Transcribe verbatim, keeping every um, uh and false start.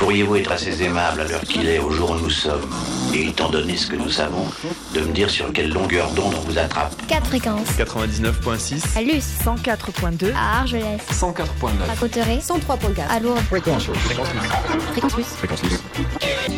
Pourriez-vous être assez aimable à l'heure qu'il est, au jour où nous sommes, et étant donné ce que nous savons, de me dire sur quelle longueur d'onde on vous attrape? Quatre fréquences. quatre-vingt-dix-neuf virgule six. À Luce. cent quatre virgule deux. À Argelès. cent quatre virgule neuf. À Cauterets. cent trois virgule quatre. À Lourdes. Fréquence. Fréquence plus. Fréquence Plus. Fréquence plus.